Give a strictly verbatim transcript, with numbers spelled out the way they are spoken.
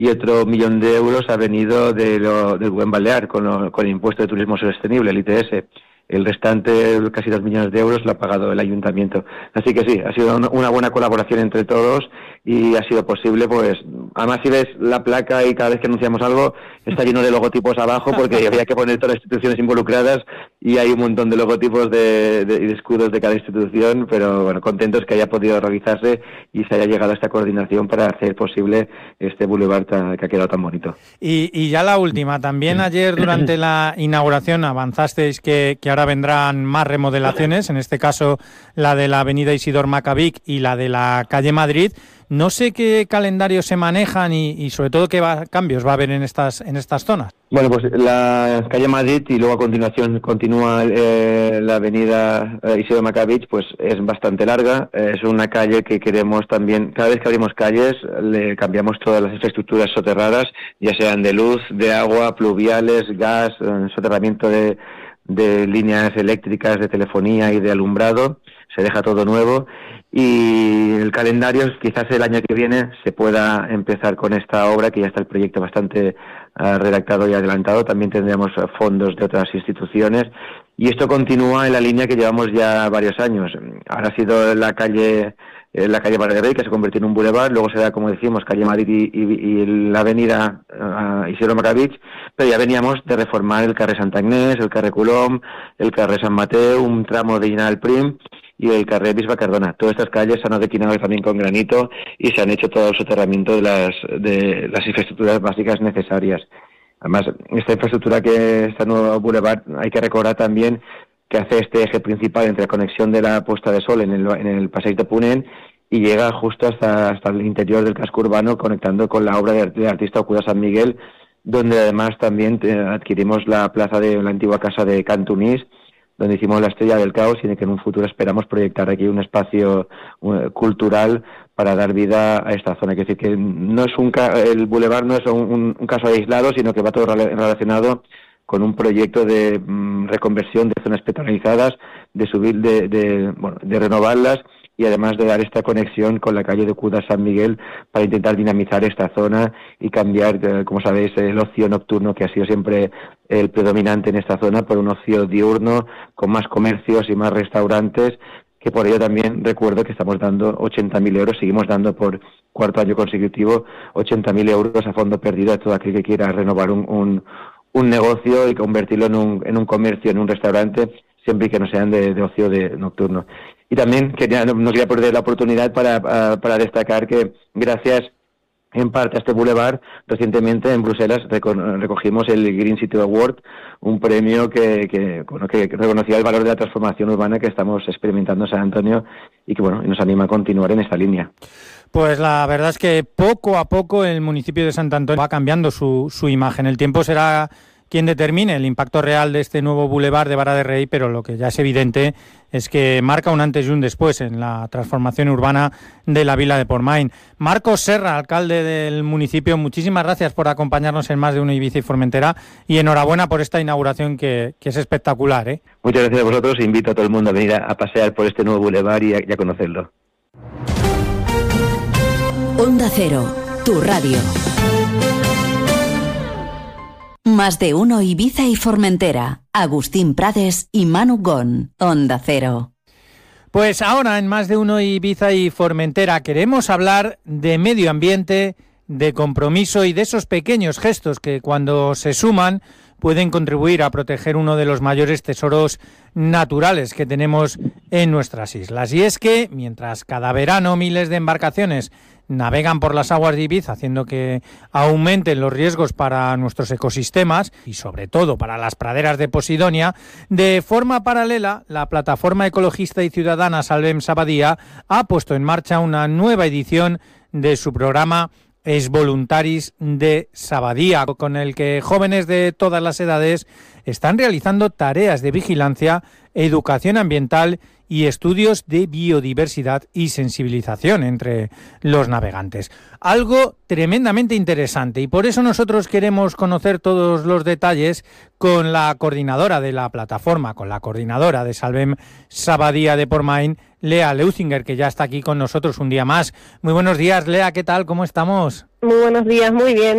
y otro millón de euros ha venido de lo, del Buen Balear con, lo, con el impuesto de turismo sostenible, el I T S. El restante, casi dos millones de euros, lo ha pagado el ayuntamiento. Así que sí, ha sido una buena colaboración entre todos y ha sido posible, pues, además si ves la placa y cada vez que anunciamos algo, está lleno de logotipos abajo porque había que poner todas las instituciones involucradas y hay un montón de logotipos de, de, de escudos de cada institución, pero bueno, contentos que haya podido realizarse y se haya llegado a esta coordinación para hacer posible este boulevard tan, que ha quedado tan bonito. Y, y ya la última, también ayer durante la inauguración avanzasteis que, que ahora vendrán más remodelaciones, en este caso la de la avenida Isidor Maccabic y la de la calle Madrid. No sé qué calendarios se manejan y, y sobre todo qué va, cambios va a haber en estas en estas zonas. Bueno, pues la calle Madrid y luego a continuación continúa eh, la avenida eh, Isidor Maccabic, pues es bastante larga. Eh, es una calle que queremos también, cada vez que abrimos calles, le cambiamos todas las infraestructuras soterradas, ya sean de luz, de agua, pluviales, gas, eh, soterramiento de de líneas eléctricas, de telefonía y de alumbrado, se deja todo nuevo y el calendario quizás el año que viene se pueda empezar con esta obra, que ya está el proyecto bastante uh, redactado y adelantado. También tendremos fondos de otras instituciones y esto continúa en la línea que llevamos ya varios años. Ahora ha sido la calle la calle Barra de Rey, que se convirtió en un boulevard, luego será, como decimos, calle Madrid y, y, y la avenida uh, Isidro Maccabic, pero ya veníamos de reformar el carrer Sant Agnès, el carrer Colom, el carrer Sant Mateu, un tramo de General Prim y el carrer Bisbe Cardona. Todas estas calles se han adequinado también con granito y se han hecho todo el soterramiento de las, de las infraestructuras básicas necesarias. Además, esta infraestructura, que este nuevo boulevard, hay que recordar también que hace este eje principal entre la conexión de la puesta de sol en el, en el Passeig de Ponent y llega justo hasta, hasta el interior del casco urbano, conectando con la obra de, de artista Ocuda San Miguel, donde además también eh, adquirimos la plaza de la antigua casa de Cantunís, donde hicimos la Estrella del Caos y de que en un futuro esperamos proyectar aquí un espacio uh, cultural para dar vida a esta zona. Es decir, que no es un ca- el bulevar no es un, un caso aislado, sino que va todo relacionado con un proyecto de mm, reconversión de zonas peatonalizadas, de subir, de, de, bueno, de renovarlas y además de dar esta conexión con la calle de Ocuda San Miguel para intentar dinamizar esta zona y cambiar, eh, como sabéis, el ocio nocturno que ha sido siempre el predominante en esta zona por un ocio diurno con más comercios y más restaurantes, que por ello también recuerdo que estamos dando ochenta mil euros, seguimos dando por cuarto año consecutivo ochenta mil euros a fondo perdido a todo aquel que quiera renovar un, un un negocio y convertirlo en un, en un comercio, en un restaurante, siempre que no sean de, de ocio de nocturno. Y también quería, no, no quería perder la oportunidad para, para destacar que gracias en parte a este boulevard, recientemente en Bruselas recogimos el Green City Award, un premio que, que, bueno, que reconocía el valor de la transformación urbana que estamos experimentando en San Antonio y que bueno, nos anima a continuar en esta línea. Pues la verdad es que poco a poco el municipio de Sant Antonio va cambiando su, su imagen. El tiempo será quien determine el impacto real de este nuevo boulevard de Vara de Rey, pero lo que ya es evidente es que marca un antes y un después en la transformación urbana de la vila de Portmain. Marcos Serra, alcalde del municipio, muchísimas gracias por acompañarnos en Más de Uno Ibiza y Formentera y enhorabuena por esta inauguración que, que es espectacular, ¿eh? Muchas gracias a vosotros e invito a todo el mundo a venir a, a pasear por este nuevo boulevard y a, y a conocerlo. Onda Cero, tu radio. Más de Uno Ibiza y Formentera. Agustín Prades y Manu Gon. Onda Cero. Pues ahora en Más de Uno Ibiza y Formentera queremos hablar de medio ambiente, de compromiso y de esos pequeños gestos que cuando se suman pueden contribuir a proteger uno de los mayores tesoros naturales que tenemos en nuestras islas. Y es que mientras cada verano miles de embarcaciones navegan por las aguas de Ibiza, haciendo que aumenten los riesgos para nuestros ecosistemas y sobre todo para las praderas de Posidonia, de forma paralela, la plataforma ecologista y ciudadana Salvem Sabadía ha puesto en marcha una nueva edición de su programa Es Voluntaris de Sabadía, con el que jóvenes de todas las edades están realizando tareas de vigilancia, educación ambiental y estudios de biodiversidad y sensibilización entre los navegantes. Algo tremendamente interesante y por eso nosotros queremos conocer todos los detalles con la coordinadora de la plataforma, con la coordinadora de Salvem Sabadía de Portmain, Lea Leuzinger, que ya está aquí con nosotros un día más. Muy buenos días, Lea, ¿qué tal? ¿Cómo estamos? Muy buenos días, muy bien.